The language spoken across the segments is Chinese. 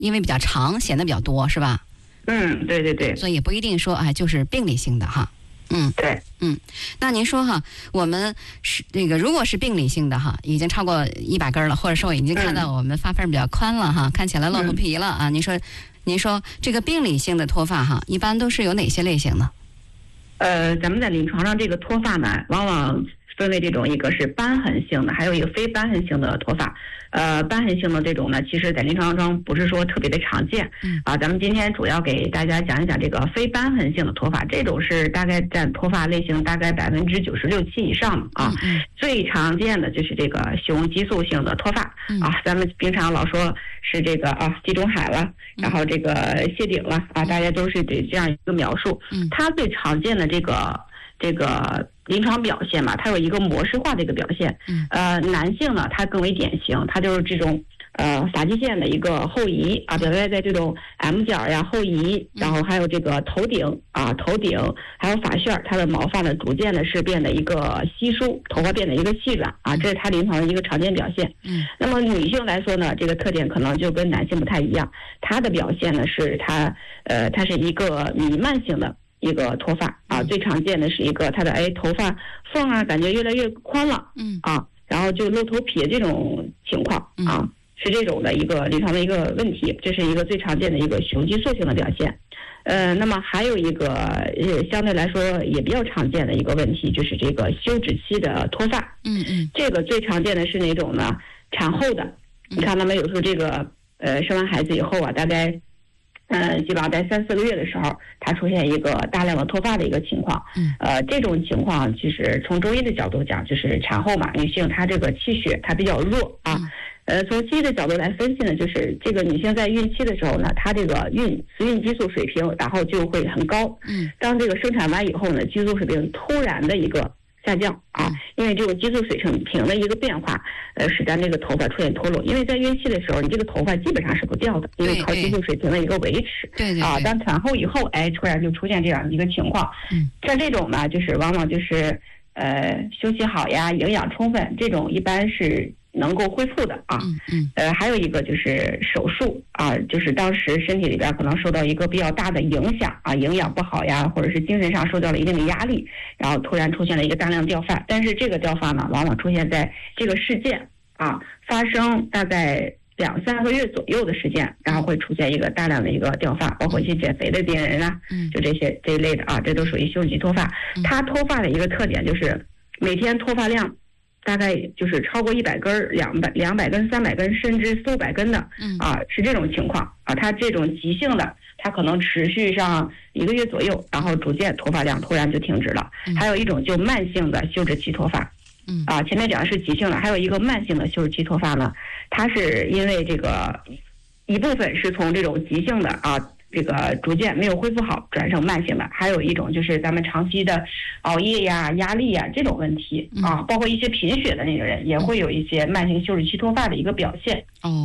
因为比较长，显得比较多，是吧？ 对对对， 所以也不一定说就是病理性的哈。 对， 那您说哈，我们是这个如果是病理性的哈，已经超过100根了，或者说已经看到我们发缝比较宽了哈，看起来露头皮了啊，您说这个病理性的脱发哈，一般都是有哪些类型呢？ 咱们在临床上这个脱发呢，往往分为这种一个是瘢痕性的，还有一个非瘢痕性的脱发。瘢痕性的这种呢，其实在临床中不是说特别的常见。咱们今天主要给大家讲一讲这个非瘢痕性的脱发，这种是大概占脱发类型大概96%-7%以上啊。最常见的就是这个雄激素性的脱发啊，咱们平常老说是这个地中海了，然后这个谢顶了啊，大家都是这样一个描述。它最常见的这个临床表现嘛，它有一个模式化的一个表现。男性呢，它更为典型，它就是这种发际线的一个后移啊，表现在这种 M 角呀后移，然后还有这个头顶还有发旋，它的毛发呢逐渐的是变得一个稀疏，头发变得一个细软啊，这是它临床的一个常见表现。那么女性来说呢，这个特点可能就跟男性不太一样，它的表现呢是它是一个弥漫性的一个脱发啊，最常见的是一个它的头发缝啊感觉越来越宽了，然后就露头皮这种情况啊，是这种的一个临床的一个问题，这是一个最常见的一个雄激素性的表现。那么还有一个相对来说也比较常见的一个问题，就是这个休止期的脱发。这个最常见的是哪种呢？产后的，你看他们有时候这个生完孩子以后啊，大概基本上在3-4个月的时候，它出现一个大量的脱发的一个情况。这种情况其实从中医的角度讲，就是产后嘛，女性她这个气血它比较弱啊。从西医的角度来分析呢，就是这个女性在孕期的时候呢，她这个雌孕激素水平然后就会很高。当这个生产完以后呢，激素水平突然的一个下降啊，因为这种激素水平的一个变化，使咱这个头发出现脱落。因为在孕期的时候，你这个头发基本上是不掉的，因为靠激素水平的一个维持。当产后以后，突然就出现这样一个情况。像这种呢，就是往往就是休息好呀，营养充分，这种一般是能够恢复的啊。还有一个就是手术啊，就是当时身体里边可能受到一个比较大的影响啊，营养不好呀，或者是精神上受到了一定的压力，然后突然出现了一个大量掉发。但是这个掉发呢，往往出现在这个事件发生大概2-3个月左右的时间，然后会出现一个大量的一个掉发，包括一些减肥的病人啊，就这一类的啊，这都属于休止期脱发。它脱发的一个特点就是每天脱发量大概就是超过100根、200根、300根，甚至400-500根的是这种情况啊。它这种急性的，它可能持续上1个月左右，然后逐渐脱发量突然就停止了。还有一种就慢性的休止期脱发。前面讲的是急性的，还有一个慢性的休止期脱发呢，它是因为这个一部分是从这种急性的这个逐渐没有恢复好转成慢性的，还有一种就是咱们长期的熬夜呀、压力呀这种问题包括一些贫血的那个人也会有一些慢性休止期脱发的一个表现。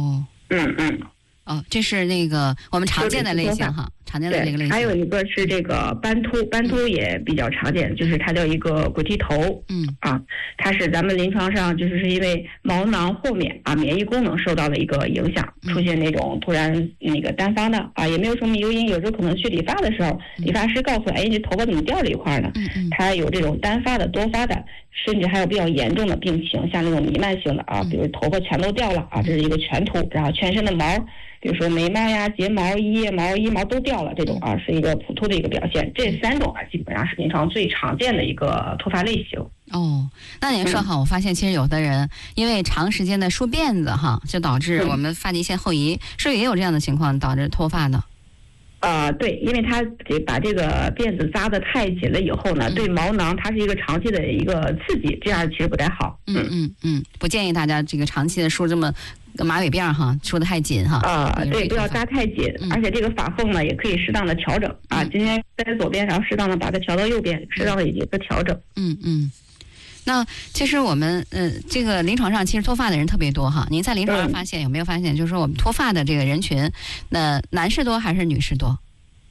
这是那个我们常见的类型哈，常见的这个类型。 还有一个是这个斑秃也比较常见，就是它叫一个鬼剃头。它是咱们临床上就是因为毛囊后面免疫功能受到了一个影响，出现那种突然那个单发的也没有什么诱因，有时候可能去理发的时候，理发师告诉你这头发怎么掉了一块呢？它有这种单发的、多发的，甚至还有比较严重的病情，像那种弥漫性的比如头发全都掉了这是一个全秃，然后全身的毛，比如说眉毛呀、睫毛、腋毛都掉了，这种是一个普秃的一个表现。这3种基本上是临床最常见的一个脱发类型。 那您说我发现其实有的人因为长时间的梳辫子就导致我们发际线后移，是不是也有这样的情况导致脱发呢？ 对，因为它把这个辫子扎得太紧了以后呢，对毛囊它是一个长期的一个刺激，这样其实不太好。不建议大家这个长期的梳这么马尾辫梳得太紧对，不要扎太紧，而且这个发缝呢也可以适当的调整今天在左边，然后适当的把它调到右边，适当的一个调整。 那其实我们这个临床上其实脱发的人特别多您在临床上有没有发现，就是说我们脱发的这个人群，那男士多还是女士多？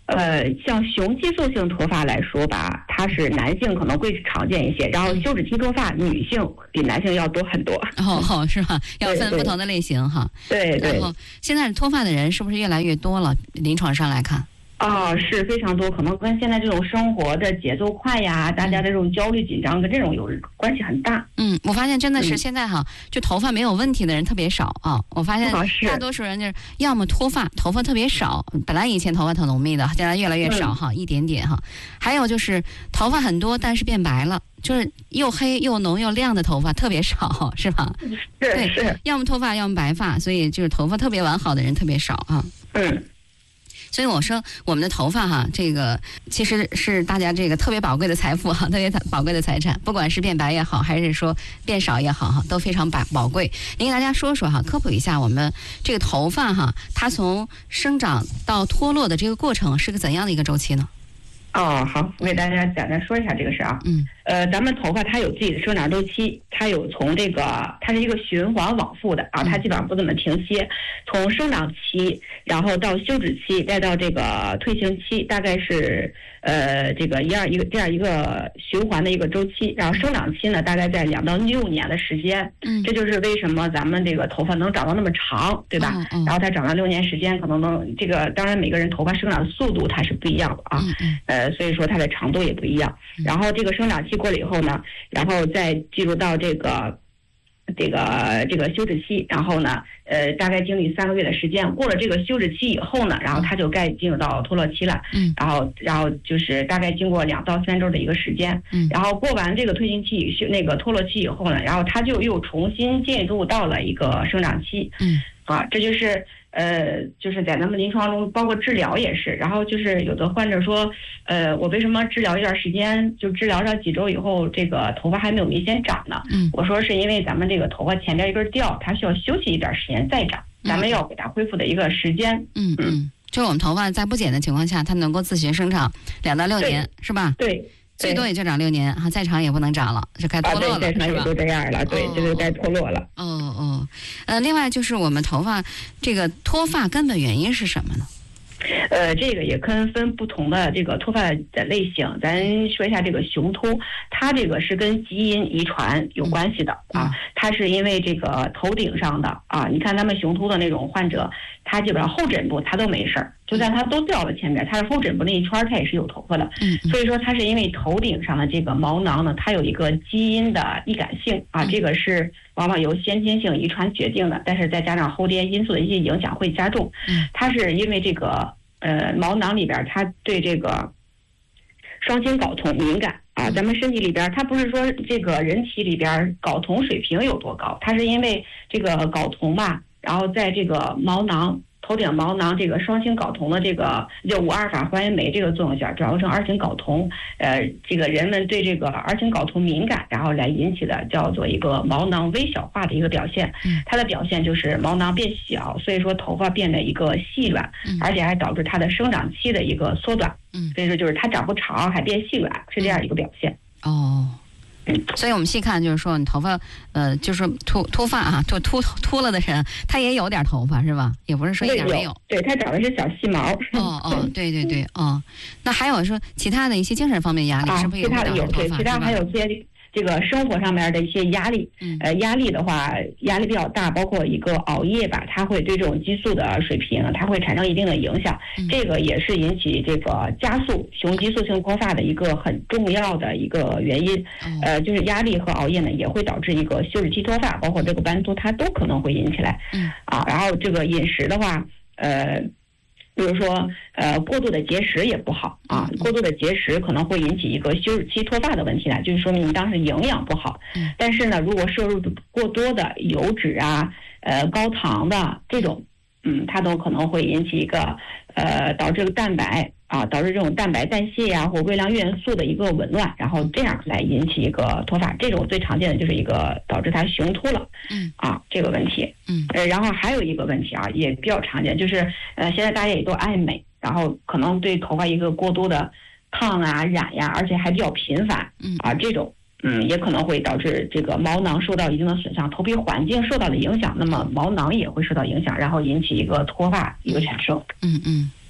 像雄激素性脱发来说吧，它是男性可能会常见一些，然后休止期脱发女性比男性要多很多。 是吧？要分不同的类型哈。 对。 然后现在脱发的人是不是越来越多了？临床上来看。 是非常多，可能跟现在这种生活的节奏快呀，大家的这种焦虑紧张跟这种有关系很大。 我发现真的是现在就头发没有问题的人特别少啊。我发现大多数人就是要么脱发，头发特别少，本来以前头发挺浓密的，现在越来越少一点点哈。还有就是头发很多，但是变白了，就是又黑又浓又亮的头发特别少，是吧？ 是， 要么脱发，要么白发，所以就是头发特别完好的人特别少啊。所以我说，我们的头发这个其实是大家这个特别宝贵的财富特别宝贵的财产，不管是变白也好，还是说变少也好都非常宝贵。您给大家说说科普一下我们这个头发它从生长到脱落的这个过程是个怎样的一个周期呢？ 好，我给大家简单说一下这个事啊。咱们头发它有自己的生长周期，它有从这个它是一个循环往复的它基本上不怎么停歇，从生长期，然后到休止期，再到这个退行期，大概是这样一个循环的一个周期。然后生长期呢，大概在2到6年的时间。这就是为什么咱们这个头发能长到那么长，对吧？然后它长到6年时间，可能能这个当然每个人头发生长的速度它是不一样的所以说它的长度也不一样。然后这个生长期过了以后呢，然后再进入到这个休止期，然后呢大概经历3个月的时间，过了这个休止期以后呢，然后它就该进入到脱落期了。然后就是大概经过2到3周的一个时间。然后过完这个退行期脱落期以后呢，然后它就又重新进入到了一个生长期。这就是在咱们临床中，包括治疗也是。然后就是有的患者说，我为什么治疗一段时间，就治疗上几周以后，这个头发还没有明显长呢？我说是因为咱们这个头发前边一根掉，它需要休息一段时间再长，咱们要给它恢复的一个时间。 就是我们头发在不剪的情况下，它能够自行生长2到6年，是吧？ 对。 最多也就长6年再长也不能长了，就该脱落了， 再长也就这样了，对，就是该脱落了。 另外就是我们头发这个脱发根本原因是什么呢？ 这个也分不同的这个脱发的类型。咱说一下这个雄秃，它这个是跟基因遗传有关系的它是因为这个头顶上的你看他们雄秃的那种患者，他基本上后枕部他都没事儿，就算他都掉了前面，他的后枕部那一圈他也是有头发的。所以说他是因为头顶上的这个毛囊呢，它有一个基因的易感性这个是往往由先天性遗传决定的，但是再加上后天因素的一些影响会加重。它是因为这个毛囊里边它对这个双氢睾酮敏感咱们身体里边它不是说这个人体里边睾酮水平有多高，它是因为这个睾酮然后在这个头顶毛囊这个双氢睾酮的这个叫5阿尔法还原酶这个作用下，转化成2氢睾酮。这个人们对这个2氢睾酮敏感，然后来引起的叫做一个毛囊微小化的一个表现。它的表现就是毛囊变小，所以说头发变得一个细软，而且还导致它的生长期的一个缩短。所以说就是它长不长，还变细软，是这样一个表现。 所以我们细看就是说，你头发就是秃发秃了的人，他也有点头发是吧？也不是说一点没有。 对，他长的是小细毛。 对那还有说其他的一些精神方面压力，是不是也会导致头发？ 其他还有些这个生活上面的一些压力。压力的话，压力比较大，包括一个熬夜它会对这种激素的水平，它会产生一定的影响。这个也是引起这个加速雄激素性脱发的一个很重要的一个原因。就是压力和熬夜呢，也会导致一个休止期脱发，包括这个斑秃，它都可能会引起来。然后这个饮食的话，比如说过度的节食也不好过度的节食可能会引起一个休止期脱发的问题就是说明你当时营养不好。但是呢，如果摄入过多的油脂高糖的这种它都可能会引起一个导致蛋白导致这种蛋白代谢或微量元素的一个紊乱，然后这样来引起一个脱发。这种最常见的就是一个导致它雄秃了这个问题。然后还有一个问题也比较常见，就是现在大家也都爱美，然后可能对头发一个过多的烫染而且还比较频繁这种也可能会导致这个毛囊受到一定的损伤，头皮环境受到了影响，那么毛囊也会受到影响，然后引起一个脱发一个产生。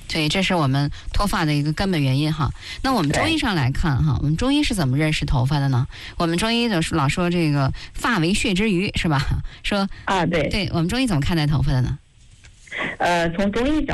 所以这是我们脱发的一个根本原因哈。那我们中医上来看哈，我们中医是怎么认识头发的呢？我们中医就是老说这个发为血之余，是吧？说对， 我们中医怎么看待头发的呢？ 从中医角